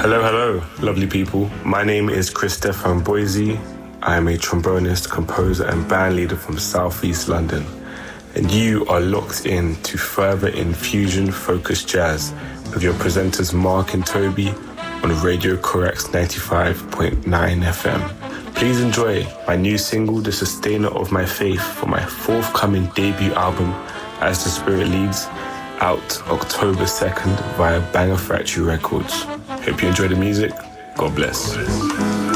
Hello, lovely people. My name is Chris Stefan Boise. I am a trombonist, composer, and band leader from Southeast London. And you are locked in to Further Infusion Focus Jazz with your presenters Mark and Toby on Radio Correct's 95.9 FM. Please enjoy my new single, The Sustainer of My Faith, for my forthcoming debut album, As the Spirit Leads, out October 2nd via Banger Factory Records. Hope you enjoy the music. God bless.